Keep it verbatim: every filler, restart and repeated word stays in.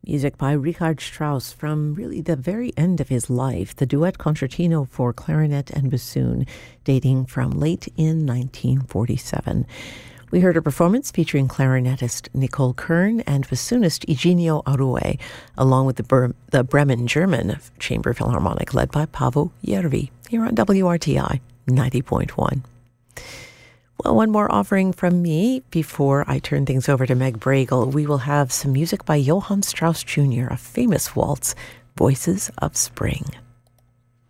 Music by Richard Strauss from really the very end of his life, the duet concertino for clarinet and bassoon, dating from late in nineteen forty-seven. We heard a performance featuring clarinetist Nicole Kern and bassoonist Eugenio Arue, along with the, Ber- the Bremen German Chamber Philharmonic led by Paavo Järvi, here on W R T I ninety point one. Well, one more offering from me before I turn things over to Meg Bragel. We will have some music by Johann Strauss Junior, a famous waltz, Voices of Spring.